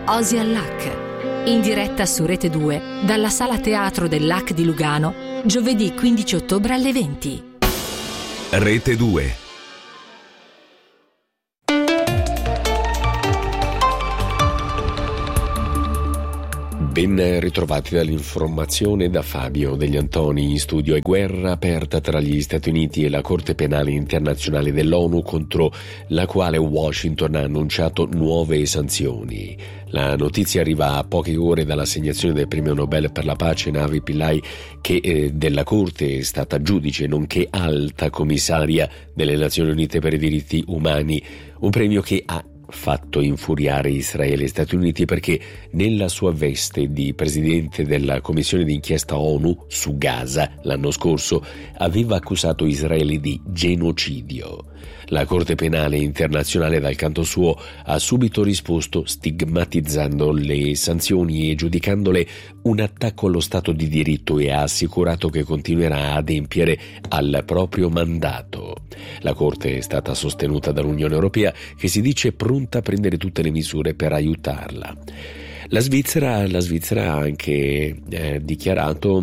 Osi all'Hack, in diretta su Rete 2 dalla Sala Teatro dell'Hack di Lugano, giovedì 15 ottobre alle 20. Rete 2. Ben ritrovati dall'informazione da Fabio Degli Antoni in studio. È guerra aperta tra gli Stati Uniti e la Corte Penale Internazionale dell'ONU, contro la quale Washington ha annunciato nuove sanzioni. La notizia arriva a poche ore dall'assegnazione del premio Nobel per la pace Navi Pillay, che della Corte è stata giudice nonché alta commissaria delle Nazioni Unite per i diritti umani, un premio che ha fatto infuriare Israele e Stati Uniti, perché nella sua veste di presidente della commissione d'inchiesta ONU su Gaza l'anno scorso aveva accusato Israele di genocidio. La Corte Penale Internazionale dal canto suo ha subito risposto stigmatizzando le sanzioni e giudicandole un attacco allo Stato di diritto, e ha assicurato che continuerà ad adempiere al proprio mandato. La Corte è stata sostenuta dall'Unione Europea, che si dice pronta a prendere tutte le misure per aiutarla. La Svizzera ha anche dichiarato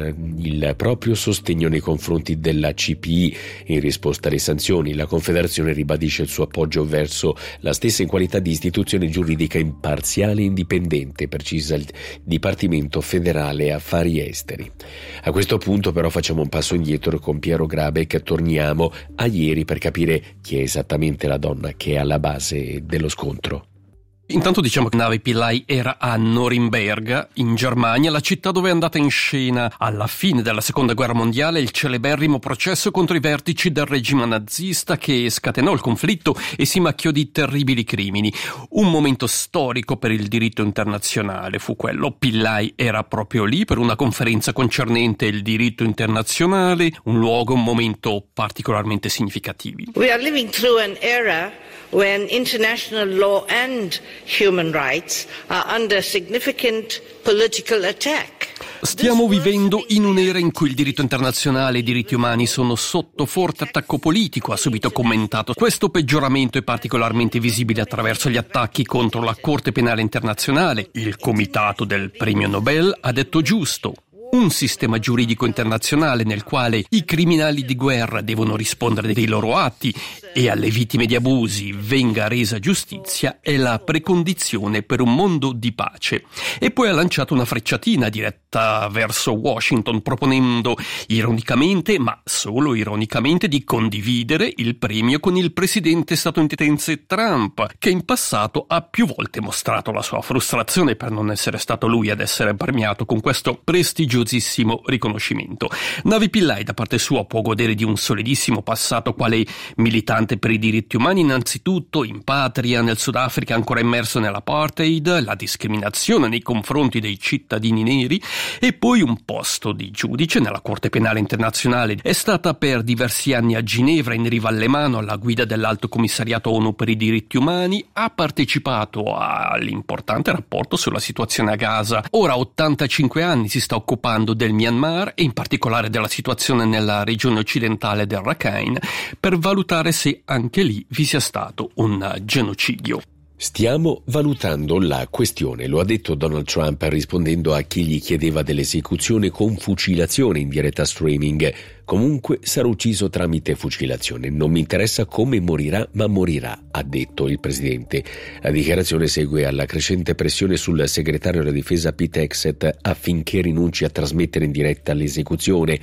il proprio sostegno nei confronti della CPI in risposta alle sanzioni. La Confederazione ribadisce il suo appoggio verso la stessa in qualità di istituzione giuridica imparziale e indipendente, precisa il Dipartimento Federale Affari Esteri. A questo punto però facciamo un passo indietro e con Piero Grabeck torniamo a ieri per capire chi è esattamente la donna che è alla base dello scontro. Intanto diciamo che Navi Pillay era a Norimberga, in Germania, la città dove è andata in scena alla fine della Seconda Guerra Mondiale il celeberrimo processo contro i vertici del regime nazista, che scatenò il conflitto e si macchiò di terribili crimini. Un momento storico per il diritto internazionale fu quello. Pillay era proprio lì per una conferenza concernente il diritto internazionale, un luogo, un momento particolarmente significativi. We are living through an era when international law and human rights are under significant political attack. Stiamo vivendo in un'era in cui il diritto internazionale e i diritti umani sono sotto forte attacco politico, ha subito commentato. Questo peggioramento è particolarmente visibile attraverso gli attacchi contro la Corte Penale Internazionale. Il comitato del premio Nobel ha detto giusto. Un sistema giuridico internazionale nel quale i criminali di guerra devono rispondere dei loro atti e alle vittime di abusi venga resa giustizia è la precondizione per un mondo di pace. E poi ha lanciato una frecciatina diretta verso Washington, proponendo ironicamente, ma solo ironicamente, di condividere il premio con il presidente statunitense Trump, che in passato ha più volte mostrato la sua frustrazione per non essere stato lui ad essere premiato con questo prestigioso riconoscimento. Navi Pillay da parte sua può godere di un solidissimo passato quale militante per i diritti umani, innanzitutto in patria, nel Sudafrica ancora immerso nell'apartheid, la discriminazione nei confronti dei cittadini neri, e poi un posto di giudice nella Corte Penale Internazionale. È stata per diversi anni a Ginevra in riva alle mano alla guida dell'Alto Commissariato ONU per i diritti umani, ha partecipato all'importante rapporto sulla situazione a Gaza. Ora a 85 anni si sta occupando del Myanmar e in particolare della situazione nella regione occidentale del Rakhine, per valutare se anche lì vi sia stato un genocidio. Stiamo valutando la questione, lo ha detto Donald Trump rispondendo a chi gli chiedeva dell'esecuzione con fucilazione in diretta streaming. Comunque sarà ucciso tramite fucilazione. Non mi interessa come morirà, ma morirà, ha detto il presidente. La dichiarazione segue alla crescente pressione sul segretario della difesa Pete Hegseth affinché rinunci a trasmettere in diretta l'esecuzione.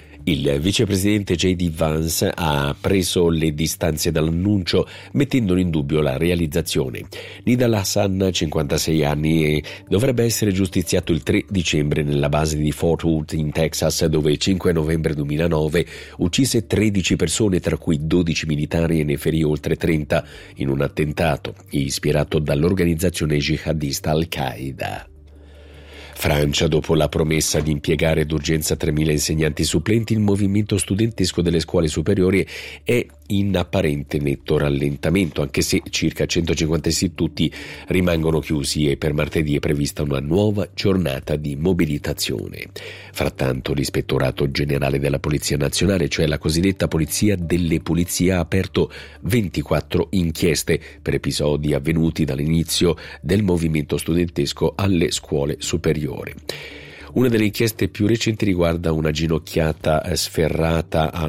Il vicepresidente J.D. Vance ha preso le distanze dall'annuncio, mettendone in dubbio la realizzazione. Nidal Hassan, 56 anni, dovrebbe essere giustiziato il 3 dicembre nella base di Fort Worth in Texas, dove il 5 novembre 2009 uccise 13 persone, tra cui 12 militari, e ne ferì oltre 30 in un attentato ispirato dall'organizzazione jihadista Al-Qaeda. Francia, dopo la promessa di impiegare d'urgenza 3.000 insegnanti supplenti, il movimento studentesco delle scuole superiori è in apparente netto rallentamento, anche se circa 150 istituti rimangono chiusi e per martedì è prevista una nuova giornata di mobilitazione. Frattanto l'Ispettorato Generale della Polizia Nazionale, cioè la cosiddetta Polizia delle Pulizie, ha aperto 24 inchieste per episodi avvenuti dall'inizio del movimento studentesco alle scuole superiori. Una delle inchieste più recenti riguarda una ginocchiata sferrata da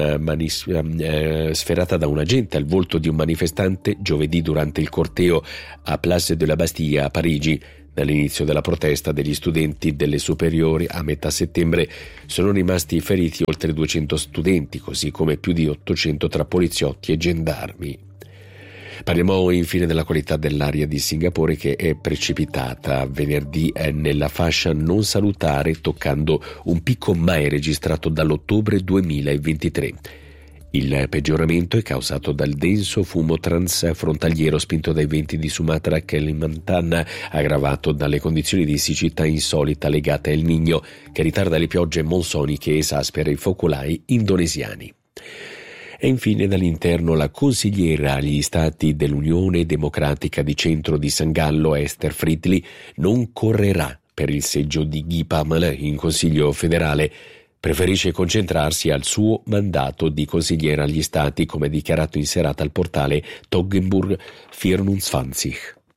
un agente al volto di un manifestante giovedì durante il corteo a Place de la Bastille a Parigi. Dall'inizio della protesta degli studenti delle superiori a metà settembre sono rimasti feriti oltre 200 studenti, così come più di 800 tra poliziotti e gendarmi. Parliamo infine della qualità dell'aria di Singapore, che è precipitata venerdì nella fascia non salutare, toccando un picco mai registrato dall'ottobre 2023. Il peggioramento è causato dal denso fumo transfrontaliero spinto dai venti di Sumatra e Kalimantan, aggravato dalle condizioni di siccità insolita legate al Niño, che ritarda le piogge monsoniche e esaspera i focolai indonesiani. E infine dall'interno la consigliera agli Stati dell'Unione Democratica di Centro di San Gallo, Esther Friedli, non correrà per il seggio di Guy Parmelin in Consiglio federale. Preferisce concentrarsi al suo mandato di consigliera agli Stati, come dichiarato in serata al portale Toggenburg 24.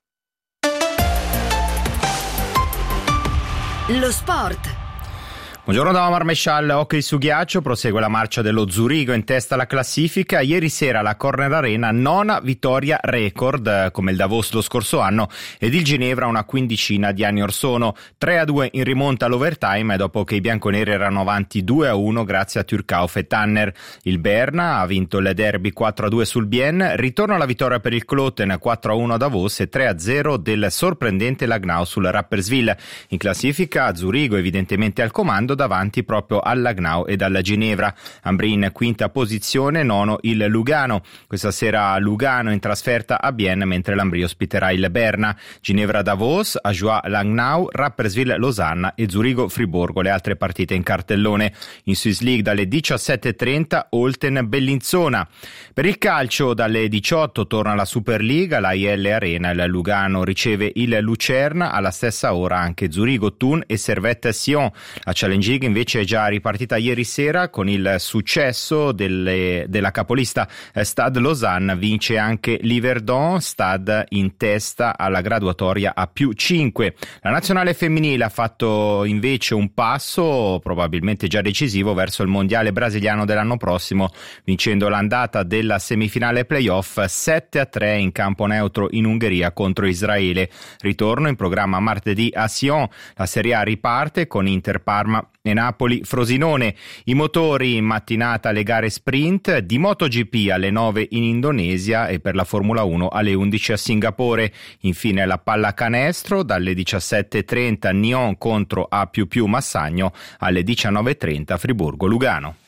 Lo sport. Buongiorno da Omar Mescial. Hockey su ghiaccio, prosegue la marcia dello Zurigo in testa alla classifica. Ieri sera la Corner Arena, nona vittoria record come il Davos lo scorso anno ed il Ginevra una quindicina di anni or sono. 3-2 in rimonta all'overtime dopo che i bianconeri erano avanti 2-1 grazie a Turcauf e Tanner. Il Berna ha vinto il derby 4-2 sul Bienne, ritorno alla vittoria per il Kloten 4-1 a Davos e 3-0 del sorprendente Langnau sul Rapperswil. In classifica Zurigo evidentemente al comando, davanti proprio al Langnau e alla Ginevra. Ambri in quinta posizione, nono il Lugano. Questa sera Lugano in trasferta a Bienne, mentre l'Ambri ospiterà il Berna. Ginevra Davos, Ajoie Langnau, Rapperswil Losanna e Zurigo Friburgo le altre partite in cartellone. In Swiss League dalle 17.30 Olten Bellinzona. Per il calcio dalle 18 torna la Super League, la IL Arena, il Lugano riceve il Lucerna, alla stessa ora anche Zurigo Thun e Servette Sion. La Challenge League invece è già ripartita ieri sera con il successo della capolista Stade Lausanne, vince anche l'Yverdon, Stade in testa alla graduatoria a +5. La nazionale femminile ha fatto invece un passo probabilmente già decisivo verso il mondiale brasiliano dell'anno prossimo, vincendo l'andata della semifinale playoff 7-3 in campo neutro in Ungheria contro Israele. Ritorno in programma martedì a Sion. La Serie A riparte con Inter Parma e Napoli Frosinone. I motori in mattinata alle gare sprint, di MotoGP alle 9 in Indonesia e per la Formula 1 alle 11 a Singapore. Infine la pallacanestro dalle 17.30 Nyon contro A++ Massagno, alle 19.30 Friburgo Lugano.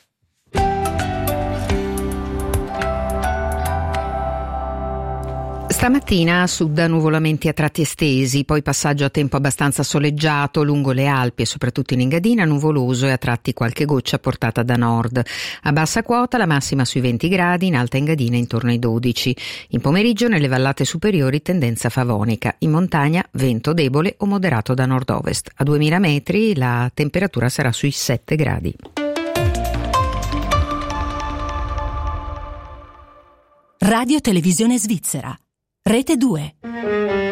Stamattina a sud nuvolamenti a tratti estesi, poi passaggio a tempo abbastanza soleggiato lungo le Alpi e soprattutto in Engadina, nuvoloso e a tratti qualche goccia portata da nord. A bassa quota la massima sui 20 gradi, in alta Engadina intorno ai 12. In pomeriggio nelle vallate superiori tendenza favonica, in montagna vento debole o moderato da nord-ovest. A 2000 metri la temperatura sarà sui 7 gradi. Radio Televisione Svizzera. Rete 2.